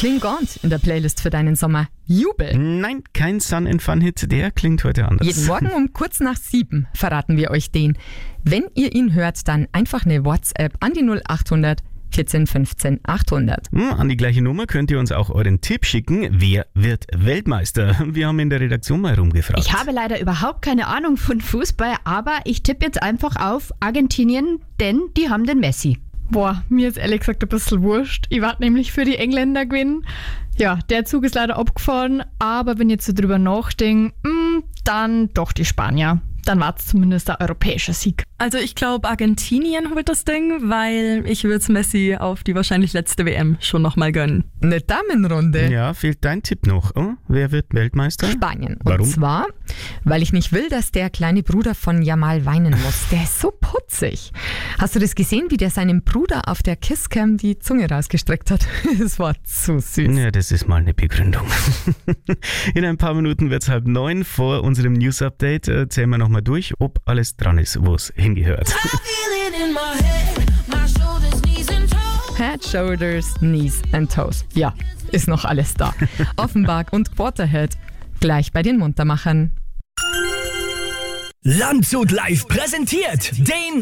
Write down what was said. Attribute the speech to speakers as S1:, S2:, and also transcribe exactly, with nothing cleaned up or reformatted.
S1: Klingant in der Playlist für deinen Sommer. Jubel!
S2: Nein, kein Sun and Fun Hit, der klingt heute anders.
S1: Jeden Morgen um kurz nach sieben verraten wir euch den. Wenn ihr ihn hört, dann einfach eine WhatsApp an die null achthundert vierzehn fünfzehn achthundert.
S2: Hm, an die gleiche Nummer könnt ihr uns auch euren Tipp schicken. Wer wird Weltmeister? Wir haben in der Redaktion mal rumgefragt.
S3: Ich habe leider überhaupt keine Ahnung von Fußball, aber ich tippe jetzt einfach auf Argentinien, denn die haben den Messi.
S4: Boah, mir ist ehrlich gesagt ein bisschen wurscht. Ich warte nämlich für die Engländer gewinnen. Ja, der Zug ist leider abgefahren, aber wenn ich jetzt so drüber nachdenke, mh, dann doch die Spanier. Dann war es zumindest ein europäischer Sieg.
S5: Also ich glaube, Argentinien holt das Ding, weil ich würde Messi auf die wahrscheinlich letzte W M schon nochmal gönnen.
S1: Eine Damenrunde.
S2: Ja, fehlt dein Tipp noch. Oh, wer wird Weltmeister?
S1: Spanien. Und
S2: Warum?
S1: zwar, weil ich nicht will, dass der kleine Bruder von Jamal weinen muss. Der ist so putzig. Hast du das gesehen, wie der seinem Bruder auf der Kisscam die Zunge rausgestreckt hat? Das war zu süß.
S2: Ja, das ist mal eine Begründung. In ein paar Minuten wird es halb neun. Vor unserem News-Update äh, zählen wir nochmal durch, ob alles dran ist, wo es hingehört.
S1: Head, Shoulders, Knees and Toes. Ja, ist noch alles da. Offenbach und Quarterhead. Gleich bei den Muntermachern.
S6: Landshut Live präsentiert den